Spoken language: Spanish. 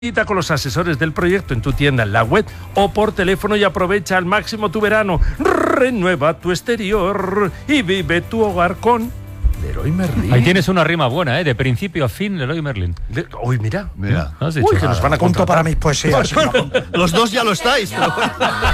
Visita con los asesores del proyecto en tu tienda, en la web o por teléfono y aprovecha al máximo tu verano. Renueva tu exterior y vive tu hogar con Leroy Merlin. Ahí tienes una rima buena, de principio a fin, Leroy Merlin. Uy, mira. ¿No has dicho? Uy, que nos van a Punto contratar. para mis poesías. Los dos ya lo estáis. Pero...